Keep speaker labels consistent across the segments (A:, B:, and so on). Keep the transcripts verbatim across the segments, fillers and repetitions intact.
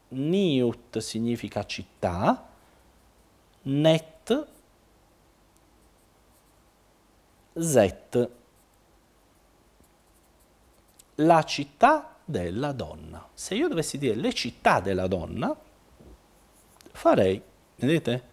A: niut significa città, net, zet, la città della donna. Se io dovessi dire le città della donna, farei, vedete?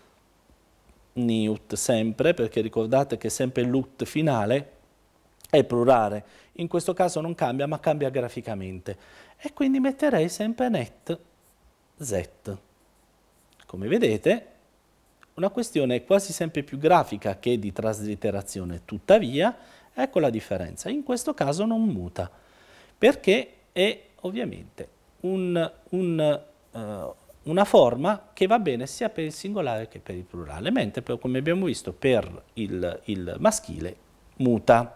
A: Niut sempre, perché ricordate che sempre l'ut finale è plurale. In questo caso non cambia, ma cambia graficamente. E quindi metterei sempre net, zet. Come vedete, una questione quasi sempre più grafica che di traslitterazione. Tuttavia, ecco la differenza. In questo caso non muta, perché è ovviamente un, un, uh, una forma che va bene sia per il singolare che per il plurale, mentre per, come abbiamo visto per il, il maschile muta.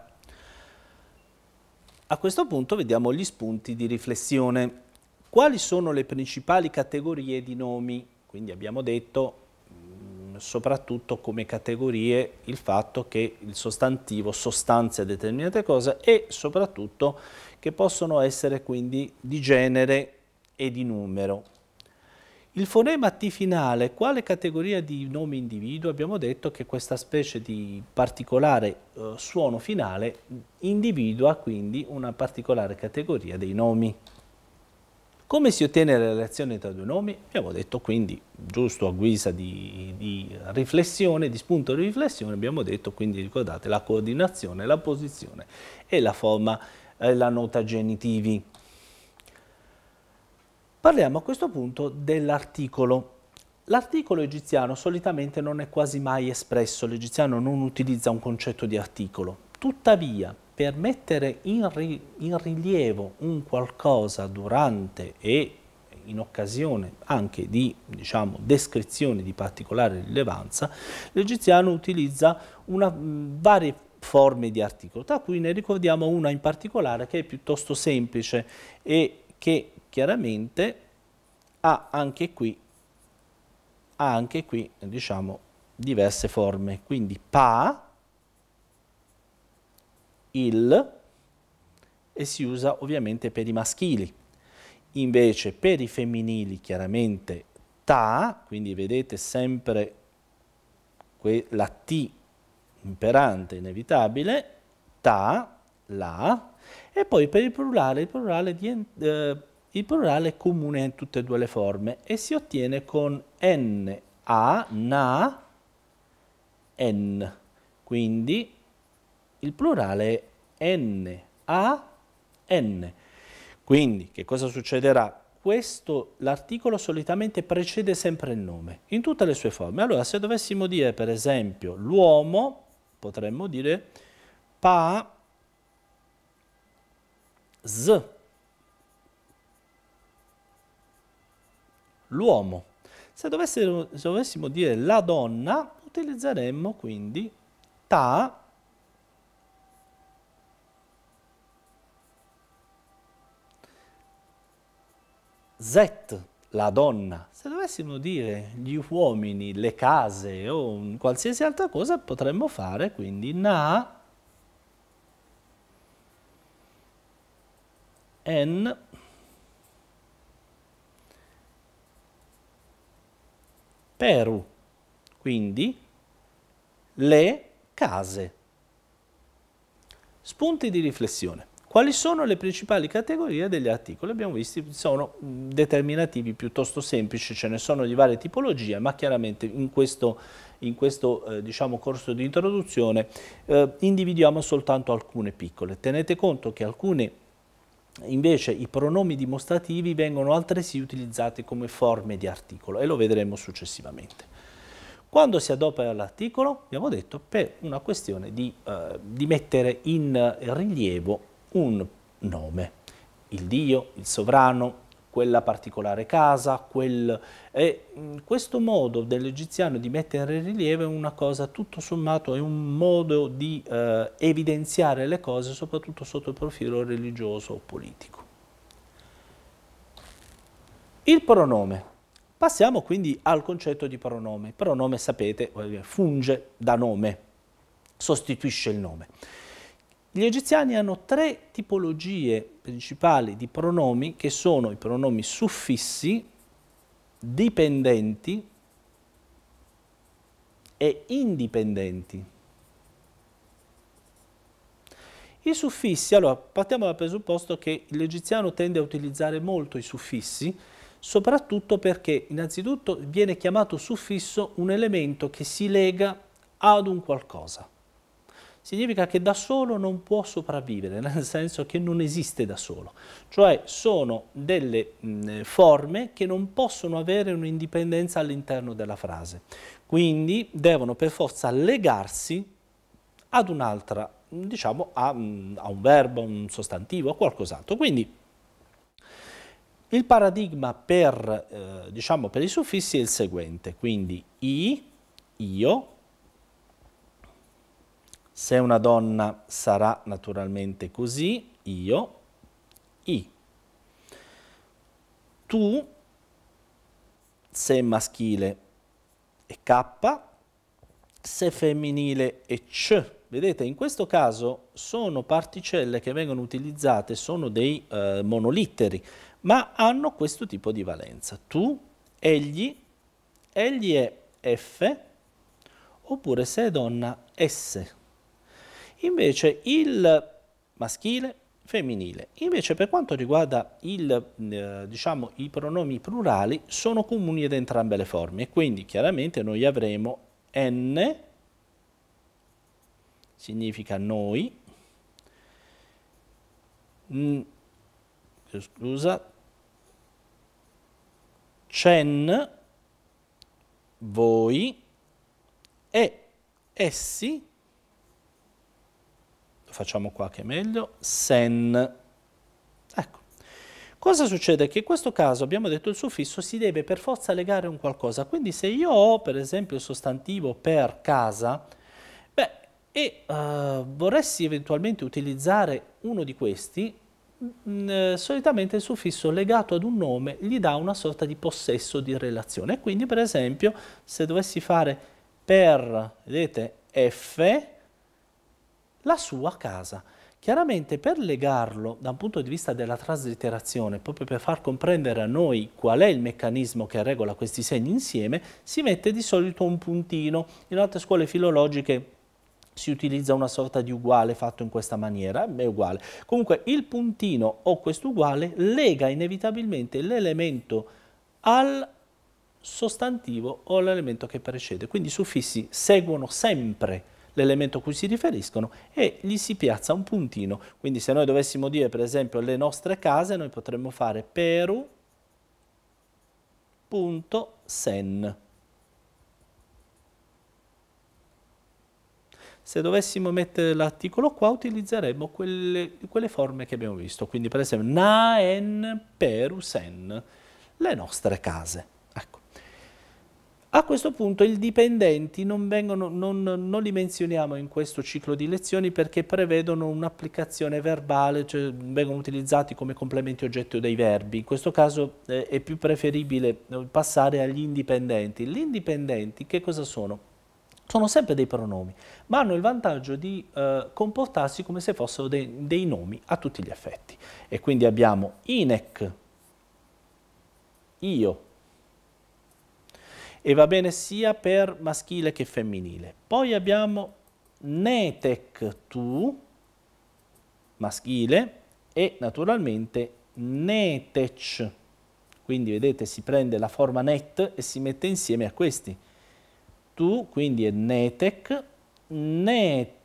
A: A questo punto vediamo gli spunti di riflessione. Quali sono le principali categorie di nomi? Quindi abbiamo detto mh, soprattutto come categorie il fatto che il sostantivo sostanzia determinate cose e soprattutto che possono essere quindi di genere e di numero. Il fonema T finale, quale categoria di nomi individuo? Abbiamo detto che questa specie di particolare eh, suono finale individua quindi una particolare categoria dei nomi. Come si ottiene la relazione tra due nomi? Abbiamo detto quindi, giusto a guisa di, di riflessione, di spunto di riflessione, abbiamo detto quindi, ricordate, la coordinazione, la posizione e la forma, eh, la nota genitivi. Parliamo a questo punto dell'articolo. L'articolo egiziano solitamente non è quasi mai espresso, l'egiziano non utilizza un concetto di articolo. Tuttavia, per mettere in, ri in rilievo un qualcosa durante e in occasione anche di, diciamo, descrizioni di particolare rilevanza, l'egiziano utilizza una, mh, varie forme di articolo, tra cui ne ricordiamo una in particolare che è piuttosto semplice e che chiaramente ha anche qui, ha anche qui, diciamo, diverse forme. Quindi pa, il, e si usa ovviamente per i maschili. Invece per i femminili chiaramente ta, quindi vedete sempre la T imperante, inevitabile, ta, la, e poi per il plurale, il plurale di... Eh, Il plurale è comune in tutte e due le forme e si ottiene con n, a, na, n. Quindi il plurale è n, a, n. Quindi che cosa succederà? Questo, l'articolo solitamente precede sempre il nome, in tutte le sue forme. Allora, se dovessimo dire, per esempio, l'uomo, potremmo dire pa, z. L'uomo. Se dovessimo, se dovessimo dire la donna, utilizzeremmo quindi ta, zet, la donna. Se dovessimo dire gli uomini, le case o qualsiasi altra cosa, potremmo fare quindi na, en, peru, quindi le case. Spunti di riflessione. Quali sono le principali categorie degli articoli? Abbiamo visto che sono determinativi piuttosto semplici, ce ne sono di varie tipologie, ma chiaramente in questo, in questo eh, diciamo, corso di introduzione eh, individuiamo soltanto alcune piccole. Tenete conto che alcune invece i pronomi dimostrativi vengono altresì utilizzati come forme di articolo e lo vedremo successivamente. Quando si adopera l'articolo, abbiamo detto, per una questione di, eh, di mettere in rilievo un nome, il Dio, il sovrano, quella particolare casa, quel... e questo modo dell'egiziano di mettere in rilievo è una cosa, tutto sommato, è un modo di eh, evidenziare le cose, soprattutto sotto il profilo religioso o politico. Il pronome. Passiamo quindi al concetto di pronome. Il pronome, sapete, funge da nome, sostituisce il nome. Gli egiziani hanno tre tipologie principali di pronomi, che sono i pronomi suffissi, dipendenti e indipendenti. I suffissi, allora partiamo dal presupposto che l'egiziano tende a utilizzare molto i suffissi, soprattutto perché innanzitutto viene chiamato suffisso un elemento che si lega ad un qualcosa. Significa che da solo non può sopravvivere, nel senso che non esiste da solo. Cioè sono delle mh, forme che non possono avere un'indipendenza all'interno della frase. Quindi devono per forza legarsi ad un'altra, diciamo, a, a un verbo, a un sostantivo, a qualcos'altro. Quindi il paradigma per, eh, diciamo, per i suffissi è il seguente. Quindi i, io. Se una donna sarà naturalmente così, io, i. Tu, se maschile è K, se femminile è C. Vedete, in questo caso sono particelle che vengono utilizzate, sono dei eh, monolitteri, ma hanno questo tipo di valenza. Tu, egli, egli è F, oppure se è donna, S. Invece il maschile, femminile. Invece per quanto riguarda il, eh, diciamo, i pronomi plurali, sono comuni ad entrambe le forme. E quindi chiaramente noi avremo N, significa noi, n, scusa, cen, voi, e essi, facciamo qua che è meglio, sen. Ecco. Cosa succede? Che in questo caso abbiamo detto il suffisso si deve per forza legare a un qualcosa. Quindi se io ho per esempio il sostantivo per casa, beh, e uh, vorresti eventualmente utilizzare uno di questi, mh, solitamente il suffisso legato ad un nome gli dà una sorta di possesso di relazione. Quindi per esempio se dovessi fare per, vedete, F, la sua casa. Chiaramente per legarlo da un punto di vista della traslitterazione, proprio per far comprendere a noi qual è il meccanismo che regola questi segni insieme, si mette di solito un puntino. In altre scuole filologiche si utilizza una sorta di uguale fatto in questa maniera, è uguale. Comunque il puntino o questo uguale lega inevitabilmente l'elemento al sostantivo o all'elemento che precede. Quindi i suffissi seguono sempre l'elemento a cui si riferiscono e gli si piazza un puntino. Quindi se noi dovessimo dire per esempio le nostre case, noi potremmo fare peru.sen. Se dovessimo mettere l'articolo qua utilizzeremmo quelle, quelle forme che abbiamo visto. Quindi per esempio naen perusen, le nostre case. Ecco. A questo punto i dipendenti non, vengono, non, non li menzioniamo in questo ciclo di lezioni perché prevedono un'applicazione verbale, cioè vengono utilizzati come complementi oggetto dei verbi. In questo caso eh, è più preferibile passare agli indipendenti. Gli indipendenti che cosa sono? Sono sempre dei pronomi, ma hanno il vantaggio di eh, comportarsi come se fossero dei, dei nomi a tutti gli effetti. E quindi abbiamo Inec, io, e va bene sia per maschile che femminile. Poi abbiamo netec, tu, maschile, e naturalmente netec. Quindi vedete si prende la forma net e si mette insieme a questi. Tu, quindi è netec, netec,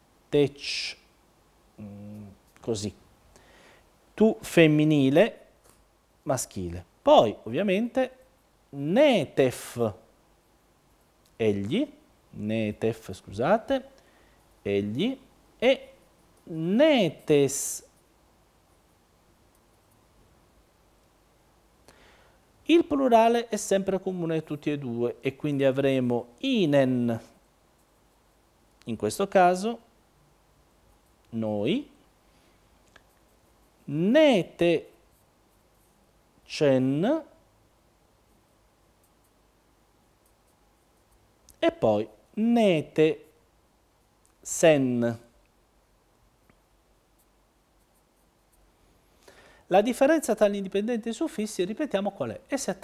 A: così. Tu femminile, maschile. Poi ovviamente netef, egli, netef, scusate, egli, e netes. Il plurale è sempre comune a tutti e due e quindi avremo inen, in questo caso, noi, nete, cen, e poi nete sen. La differenza tra gli indipendenti e i suffissi, ripetiamo qual è? È